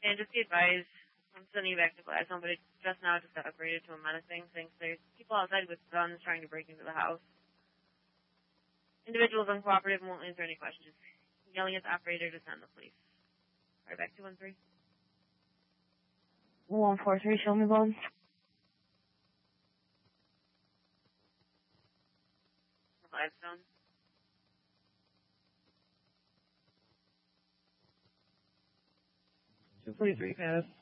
And just be advised, I'm sending you back to Gladstone, but it just now just got upgraded to a menacing thing. So there's people outside with guns trying to break into the house. Individuals uncooperative and won't answer any questions. Yelling at the operator to send the police. All right, back 213. 143, show me, Bob. Gladstone. 243, pass.